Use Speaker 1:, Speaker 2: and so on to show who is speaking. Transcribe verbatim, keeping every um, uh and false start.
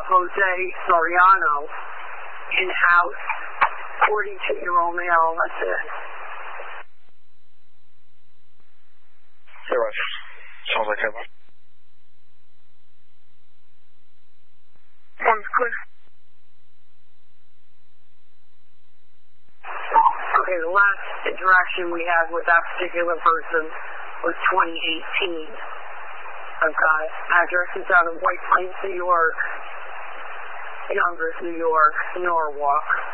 Speaker 1: Jose Soriano, in-house, forty-two-year-old male, that's it.
Speaker 2: Yeah, right. Sounds like him.
Speaker 1: One's good. Okay, the last interaction we had with that particular person was twenty eighteen. I've got addresses out of White Plains, New York, Yonkers, New York, Norwalk.